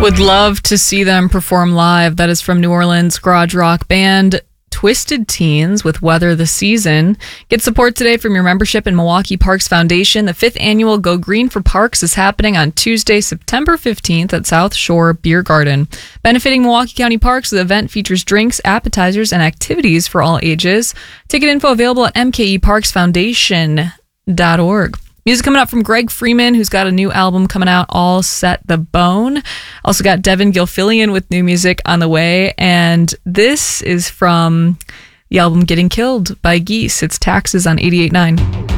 Would love to see them perform live. That is from New Orleans garage rock band Twisted Teens with Weather the Season. Get support today from your membership in Milwaukee Parks Foundation. The 5th annual Go Green for Parks is happening on Tuesday, September 15th at South Shore Beer Garden. Benefiting Milwaukee County Parks, the event features drinks, appetizers, and activities for all ages. Ticket info available at mkeparksfoundation.org. Music coming up from Greg Freeman, who's got a new album coming out, All Set the Bone. Also got Devin Gilfillian with new music on the way. And this is from the album Getting Killed by Geese. It's Taxes on 88.9.